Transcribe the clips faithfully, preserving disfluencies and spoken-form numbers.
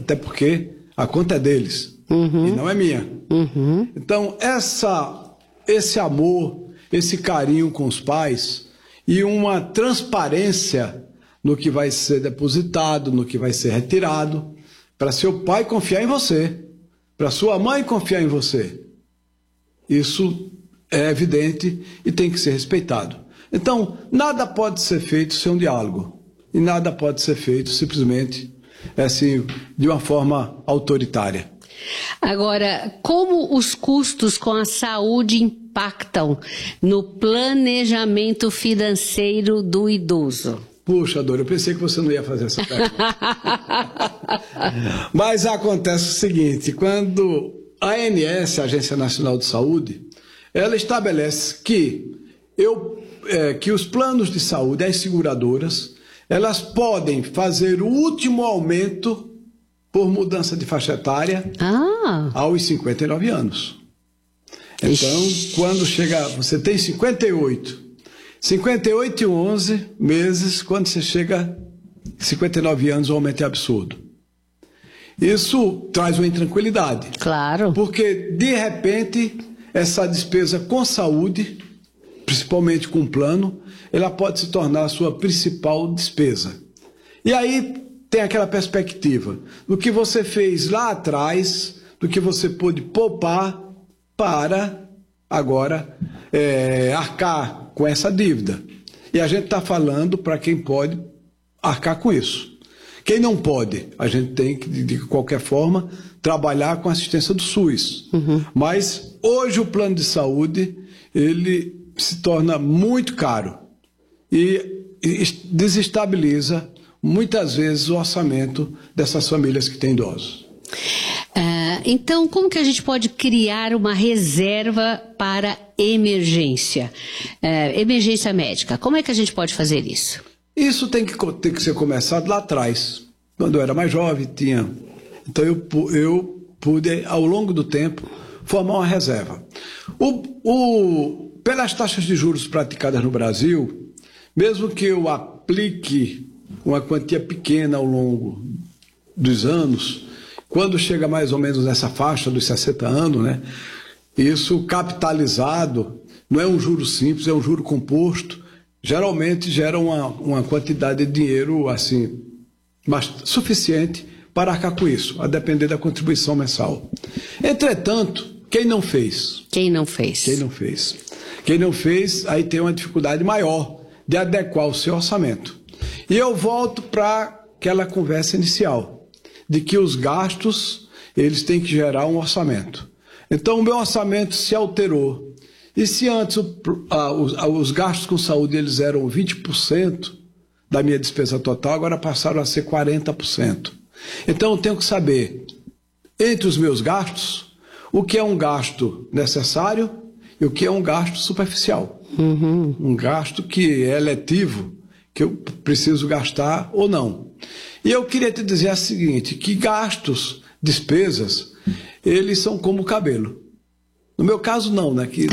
até porque a conta é deles, uhum. e não é minha. Uhum. Então, essa, esse amor, esse carinho com os pais e uma transparência no que vai ser depositado, no que vai ser retirado, para seu pai confiar em você, para sua mãe confiar em você. Isso é evidente e tem que ser respeitado. Então, nada pode ser feito sem um diálogo. E nada pode ser feito simplesmente assim, de uma forma autoritária. Agora, como os custos com a saúde impactam no planejamento financeiro do idoso? Puxa, Dora, eu pensei que você não ia fazer essa pergunta. Mas acontece o seguinte, quando a A N S, a Agência Nacional de Saúde, ela estabelece que, eu, é, que os planos de saúde, as seguradoras, elas podem fazer o último aumento por mudança de faixa etária ah. aos cinquenta e nove anos. Então, Ixi. quando chega, você tem cinquenta e oito, cinquenta e oito e onze meses, quando você chega a cinquenta e nove anos, o aumento é absurdo. Isso traz uma intranquilidade. Claro. Porque, de repente, essa despesa com saúde, principalmente com plano, ela pode se tornar a sua principal despesa. E aí tem aquela perspectiva do que você fez lá atrás, do que você pôde poupar para agora é, arcar com essa dívida. E a gente está falando para quem pode arcar com isso. Quem não pode, a gente tem que, de qualquer forma, trabalhar com a assistência do SUS. Uhum. Mas hoje o plano de saúde, ele se torna muito caro e desestabiliza muitas vezes o orçamento dessas famílias que têm idosos. Uh, então, como que a gente pode criar uma reserva para emergência? Uh, emergência médica, como é que a gente pode fazer isso? Isso tem que, tem que ser começado lá atrás. Quando eu era mais jovem, tinha... Então eu, eu pude, ao longo do tempo, formar uma reserva. O, o, pelas taxas de juros praticadas no Brasil, mesmo que eu aplique uma quantia pequena ao longo dos anos, quando chega mais ou menos nessa faixa dos sessenta anos, né, isso capitalizado, não é um juro simples, é um juro composto, geralmente gera uma, uma quantidade de dinheiro assim, mas, suficiente para arcar com isso, a depender da contribuição mensal. Entretanto, quem não fez? Quem não fez? Quem não fez? Quem não fez, aí tem uma dificuldade maior de adequar o seu orçamento. E eu volto para aquela conversa inicial, de que os gastos, eles têm que gerar um orçamento. Então, o meu orçamento se alterou. E se antes o, a, os, a, os gastos com saúde eles eram vinte por cento da minha despesa total, agora passaram a ser quarenta por cento. Então eu tenho que saber, entre os meus gastos, o que é um gasto necessário e o que é um gasto superficial. Uhum. Um gasto que é eletivo, que eu preciso gastar ou não. E eu queria te dizer o seguinte, que gastos, despesas, eles são como o cabelo. No meu caso, não, né? Que...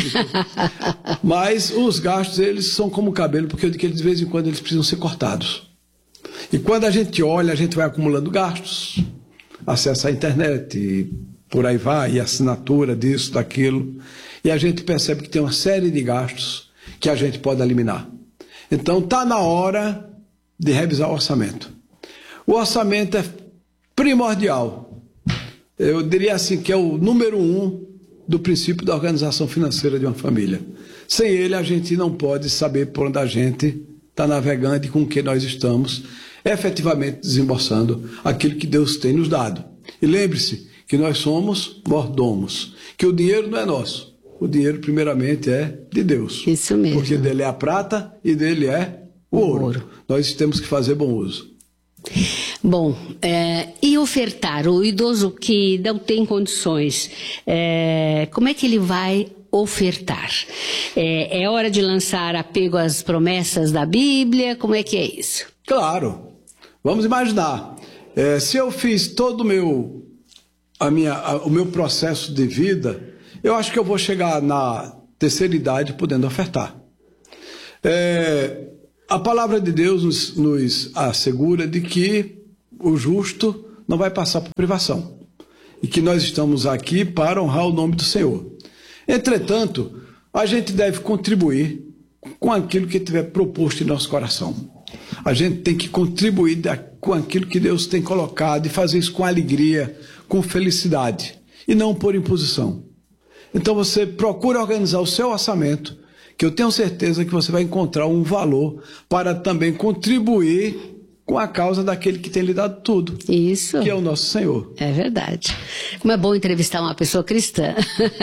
Mas os gastos, eles são como o cabelo, porque de vez em quando eles precisam ser cortados. E quando a gente olha, a gente vai acumulando gastos, acesso à internet, e por aí vai, e assinatura disso, daquilo, e a gente percebe que tem uma série de gastos que a gente pode eliminar. Então, está na hora de revisar o orçamento. O orçamento é primordial. Eu diria assim que é o número um do princípio da organização financeira de uma família. Sem ele, a gente não pode saber por onde a gente está navegando e com o que nós estamos efetivamente desembolsando aquilo que Deus tem nos dado. E lembre-se que nós somos mordomos, que o dinheiro não é nosso. O dinheiro, primeiramente, é de Deus. Isso mesmo. Porque dele é a prata e dele é o ouro. ouro. Nós temos que fazer bom uso. Bom, é, e ofertar? O idoso que não tem condições, é, como é que ele vai ofertar? É, é hora de lançar apego às promessas da Bíblia? Como é que é isso? Claro. Vamos imaginar. É, se eu fiz todo o meu, a minha, a, o meu processo de vida, eu acho que eu vou chegar na terceira idade podendo ofertar. É, a palavra de Deus nos, nos assegura de que o justo não vai passar por privação. E que nós estamos aqui para honrar o nome do Senhor. Entretanto, a gente deve contribuir com aquilo que tiver proposto em nosso coração. A gente tem que contribuir com aquilo que Deus tem colocado e fazer isso com alegria, com felicidade e não por imposição. Então você procura organizar o seu orçamento, que eu tenho certeza que você vai encontrar um valor para também contribuir com a causa daquele que tem lhe dado tudo. Isso. Que é o nosso Senhor. É verdade. Como é bom entrevistar uma pessoa cristã.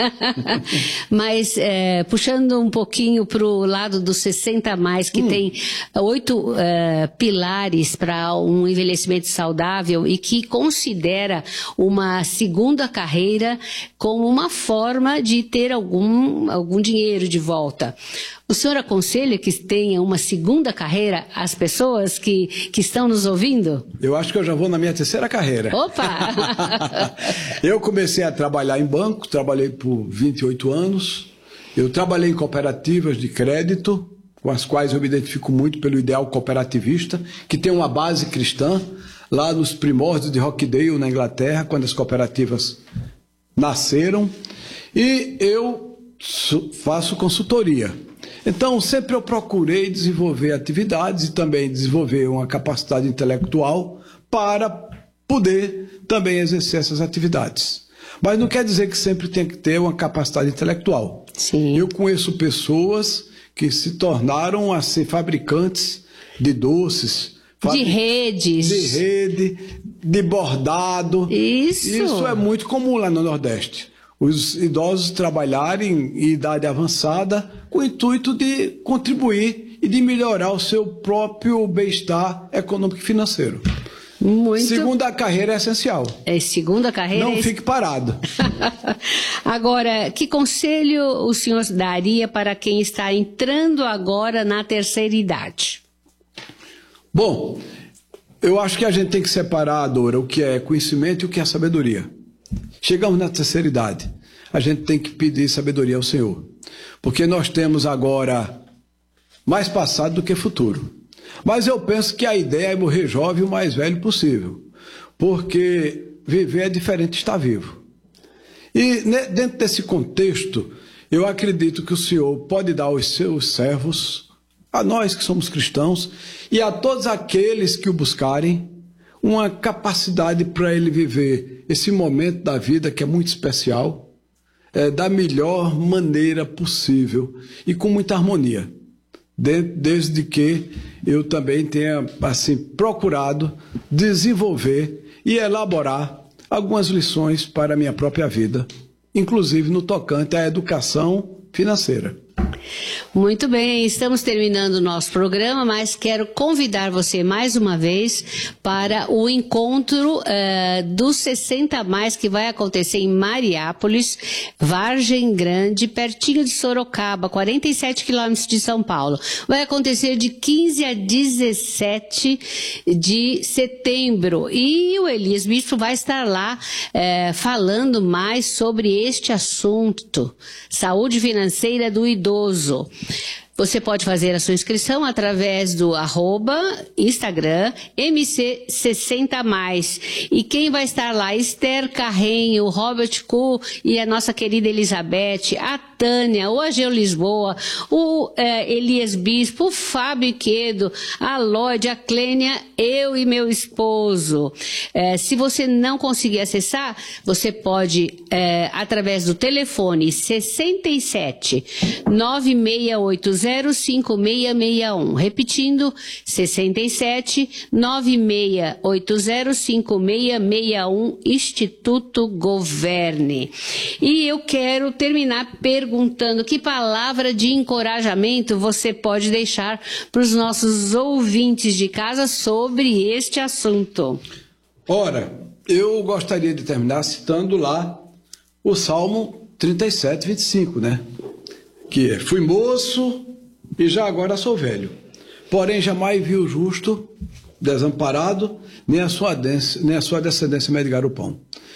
Mas, é, puxando um pouquinho para o lado dos sessenta a mais, que hum. tem oito é, pilares para um envelhecimento saudável e que considera uma segunda carreira como uma forma de ter algum, algum dinheiro de volta. O senhor aconselha que tenha uma segunda carreira às pessoas que, que estão nos ouvindo? Eu acho que eu já vou na minha terceira carreira. Opa! Eu comecei a trabalhar em banco, trabalhei por vinte e oito anos. Eu trabalhei em cooperativas de crédito, com as quais eu me identifico muito pelo ideal cooperativista, que tem uma base cristã, lá nos primórdios de Rochdale, na Inglaterra, quando as cooperativas nasceram. E eu faço consultoria. Então, sempre eu procurei desenvolver atividades e também desenvolver uma capacidade intelectual para poder também exercer essas atividades. Mas não quer dizer que sempre tem que ter uma capacidade intelectual. Sim. Eu conheço pessoas que se tornaram assim, fabricantes de doces, de redes, de rede, de bordado. Isso. Isso é muito comum lá no Nordeste. Os idosos trabalharem em idade avançada com o intuito de contribuir e de melhorar o seu próprio bem-estar econômico e financeiro. Muito... Segunda carreira é essencial. É, segunda carreira... Não é... fique parado. Agora, que conselho o senhor daria para quem está entrando agora na terceira idade? Bom, eu acho que a gente tem que separar, Dora, o que é conhecimento e o que é sabedoria. Chegamos na terceira idade, a gente tem que pedir sabedoria ao Senhor, porque nós temos agora mais passado do que futuro. Mas eu penso que a ideia é morrer jovem o mais velho possível, porque viver é diferente de estar vivo. E dentro desse contexto, eu acredito que o Senhor pode dar aos seus servos, a nós que somos cristãos, e a todos aqueles que o buscarem, uma capacidade para ele viver esse momento da vida que é muito especial, é, da melhor maneira possível e com muita harmonia, de, desde que eu também tenha assim, procurado desenvolver e elaborar algumas lições para a minha própria vida, inclusive no tocante à educação financeira. Muito bem, estamos terminando o nosso programa, mas quero convidar você mais uma vez para o encontro uh, dos sessenta a mais que vai acontecer em Mariápolis, Vargem Grande, pertinho de Sorocaba, quarenta e sete quilômetros de São Paulo. Vai acontecer de quinze a dezessete de setembro e o Elias Bispo vai estar lá uh, falando mais sobre este assunto, saúde financeira do idoso. Você pode fazer a sua inscrição através do arroba Instagram M C sessenta mais. E quem vai estar lá? Esther Carrenho, Robert Kuh e a nossa querida Elizabeth, a Tânia, o Ageu Lisboa, o eh, Elias Bispo, o Fábio Quedo, a Lloyd, a Clênia, eu e meu esposo. Eh, se você não conseguir acessar, você pode, eh, através do telefone sessenta e sete, nove seis oito zero, cinco seis seis um. Repetindo, sessenta e sete, nove seis oito zero, cinco seis seis um, Instituto Governe. E eu quero terminar perguntando que palavra de encorajamento você pode deixar para os nossos ouvintes de casa sobre este assunto. Ora, eu gostaria de terminar citando lá o Salmo trinta e sete, vinte e cinco, né? Que é, fui moço e já agora sou velho. Porém, jamais vi o justo desamparado, nem a sua, nem a sua descendência mendigar o pão.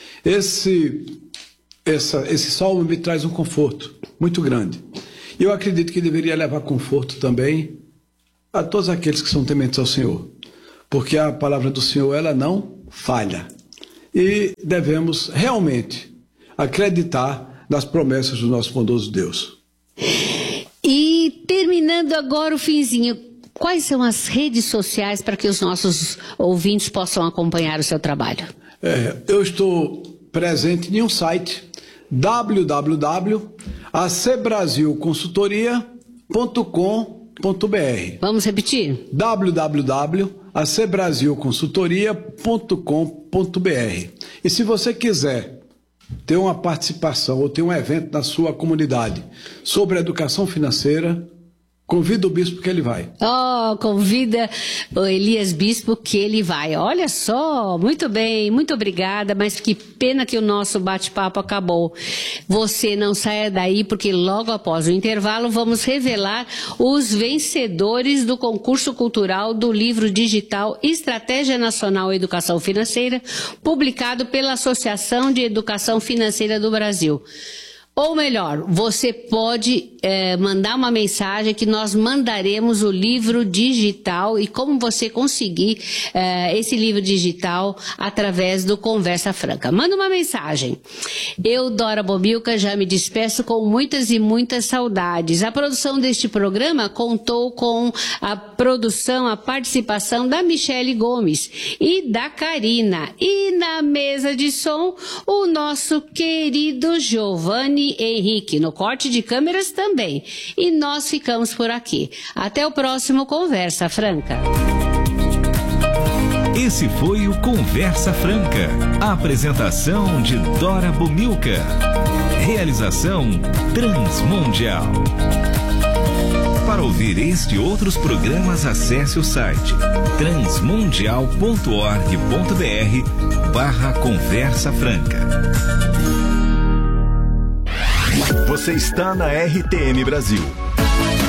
Esse, essa, esse salmo me traz um conforto muito grande. E eu acredito que deveria levar conforto também a todos aqueles que são tementes ao Senhor. Porque a palavra do Senhor, ela não falha. e devemos realmente acreditar nas promessas do nosso bondoso Deus. E terminando agora o finzinho, quais são as redes sociais para que os nossos ouvintes possam acompanhar o seu trabalho? É, eu estou presente em um site, w w w ponto a c brasil consultoria ponto com ponto b r. Vamos repetir? w w w ponto a c brasil consultoria ponto com ponto b r. E se você quiser ter uma participação ou ter um evento na sua comunidade sobre educação financeira, convida o bispo que ele vai. Oh, convida o Elias Bispo que ele vai. Olha só, muito bem, muito obrigada, mas que pena que o nosso bate-papo acabou. Você não saia daí, porque logo após o intervalo vamos revelar os vencedores do concurso cultural do livro digital Estratégia Nacional Educação Financeira, publicado pela Associação de Educação Financeira do Brasil. Ou melhor, você pode é, mandar uma mensagem que nós mandaremos o livro digital e como você conseguir é, esse livro digital através do Conversa Franca. Manda uma mensagem. Eu, Dora Bomilca, já me despeço com muitas e muitas saudades. A produção deste programa contou com a produção, a participação da Michele Gomes e da Karina. E na mesa de som, o nosso querido Giovanni Henrique, no corte de câmeras também. E nós ficamos por aqui. Até o próximo Conversa Franca. Esse foi o Conversa Franca. A apresentação de Dora Bomilca. Realização Transmundial. Para ouvir este e outros programas, acesse o site transmundial ponto org ponto b r barra Conversa Franca. Você está na R T M Brasil.